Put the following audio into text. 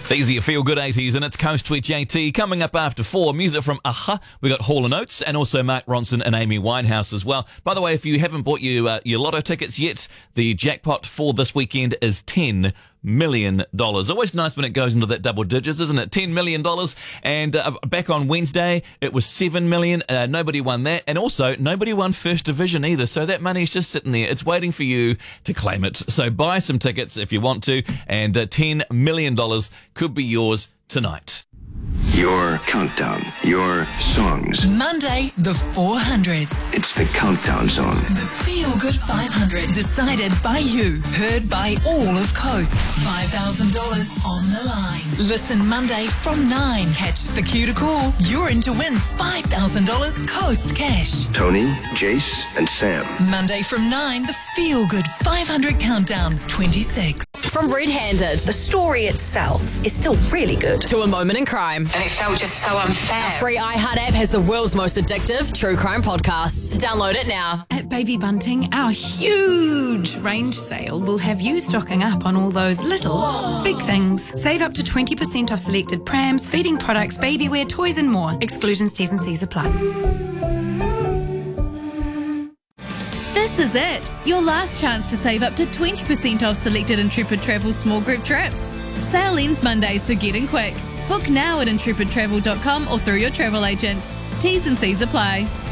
These are your feel-good 80s, and it's Coast Tweet JT. Coming up after 4, music from Aha. We got Hall & Oates, and also Mark Ronson and Amy Winehouse as well. By the way, if you haven't bought your lotto tickets yet, the jackpot for this weekend is $10 million. Always nice when it goes into that double digits, isn't it? $10 million. And back on Wednesday, it was $7 million. Nobody won that. And also, nobody won First Division either. So that money's just sitting there. It's waiting for you to claim it. So buy some tickets if you want to. And $10 million could be yours tonight. Your countdown, your songs. Monday, the 400s. It's the countdown song. The Feel Good 500. Decided by you. Heard by all of Coast. $5,000 on the line. Listen Monday from 9. Catch the cue to call. You're in to win $5,000 Coast cash. Tony, Jace, and Sam. Monday from 9. The Feel Good 500 Countdown 26. From Red Handed The story itself is still really good. to A Moment in Crime. And it felt just so unfair. Free iHeart app has the world's most addictive true crime podcasts. Download it now. At Baby Bunting, our huge range sale will have you stocking up on all those little, big things. Save up to 20% off selected prams, feeding products, baby wear, toys and more. Exclusions, T's and C's apply. This is it, your last chance to save up to 20% off selected Intrepid Travel small group trips. Sale ends Monday, so get in quick. Book now at intrepidtravel.com or through your travel agent. T's and C's apply.